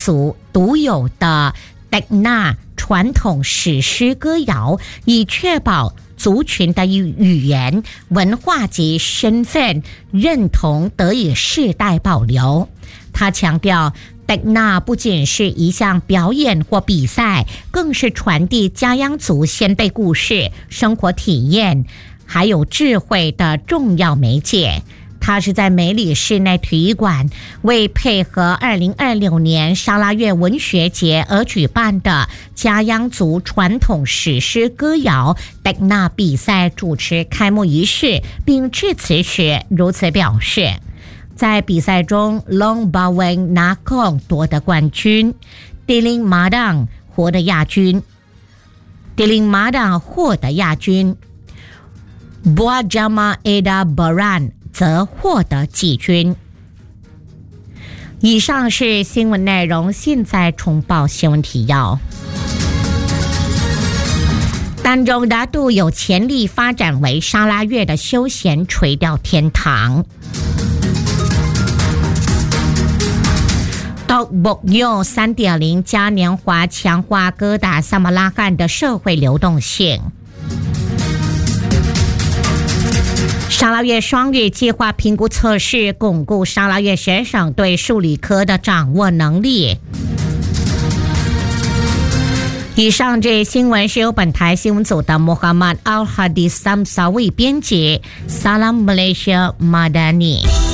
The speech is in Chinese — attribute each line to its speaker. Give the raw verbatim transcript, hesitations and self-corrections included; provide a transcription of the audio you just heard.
Speaker 1: 族独有的迪纳传统史诗歌谣，以确保族群的语言、文化及身份认同得以世代保留。他强调，迪纳不仅是一项表演或比赛，更是传递嘉央族先辈故事、生活体验还有智慧的重要媒介。他是在梅里室内体育馆为配合二零二六年沙拉越文学节而举办的嘉央族传统史诗歌谣迪纳比赛主持开幕仪式，并致辞时如此表示。在比赛中 Long Bawang Nakong 夺得冠军， Tiling Madang 获得亚军 Tiling Madang 获得亚军 Buat Jama Eda Baran 则获得季军。以上是新闻内容，现在重报新闻提要。丹中达杜有潜力发展为沙拉越的休闲垂钓天堂。Tok Bok Yo 三点零 嘉年华强化哥打萨马拉干的社会流动性。沙拉越双语计划评估测试，巩固沙拉越学生对数理科的掌握能力。以上这新闻是由本台新闻组的 Muhammad Al-Hadis Samsawi 编辑。Salam Malaysia Madani。